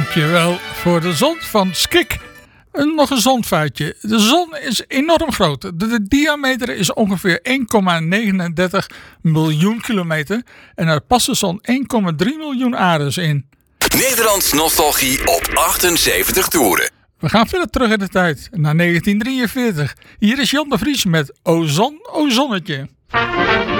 Heb je wel voor de zon van Skik. Nog een zonfeitje. De zon is enorm groot. De diameter is ongeveer 1,39 miljoen kilometer. En er passen zo'n 1,3 miljoen aardes in. Nederlands nostalgie op 78 toeren. We gaan verder terug in de tijd, naar 1943. Hier is Jan de Vries met O Zon, O Zonnetje.